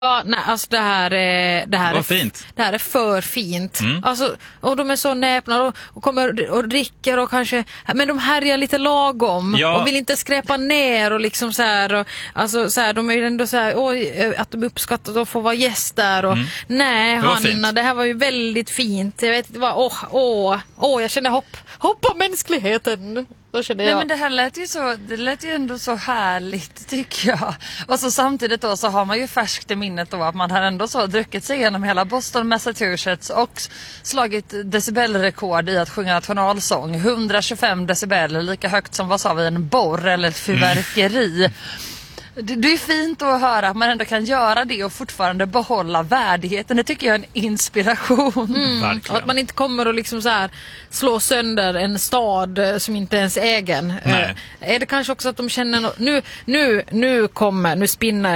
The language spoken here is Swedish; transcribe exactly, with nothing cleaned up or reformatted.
Ja, nej, alltså det här är det här Vad är fint. Det här är för fint. Mm. Alltså, och de är så näpna och, och kommer och dricker och kanske, men de härjar lite lagom Ja. och vill inte skräpa ner och liksom så här, och, alltså så här, de är ju ändå så här, oj, att de uppskattar att få vara gäst där och Mm. nej, Det var Hanna, fint. det här var ju väldigt fint. Jag vet inte vad, åh, åh, åh, jag känner hopp, hopp om mänskligheten. Då känner jag. Nej, men det här lät ju så, det lät ju ändå så härligt, tycker jag. Och så samtidigt då så har man ju färskt i minnet då att man har ändå så druckit sig igenom hela Boston, Massachusetts och slagit decibelrekord i att sjunga nationalsång. hundratjugofem decibel, lika högt som vad sa vi, en borr eller ett fyrverkeri. Mm. Det, det är fint att höra att man ändå kan göra det och fortfarande behålla värdigheten. Det tycker jag är en inspiration. Mm, och att man inte kommer att liksom så här slå sönder en stad eh, som inte är ens egen. Eh, är det kanske också att de känner no- nu, nu, nu kommer, nu spinner